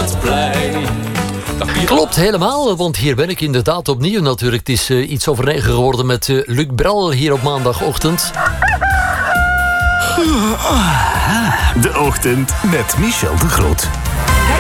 Raadsplein. Klopt helemaal, want hier ben ik inderdaad opnieuw natuurlijk. Het is iets over 9 geworden met Luc Brel hier op maandagochtend. De Ochtend met Michel de Groot.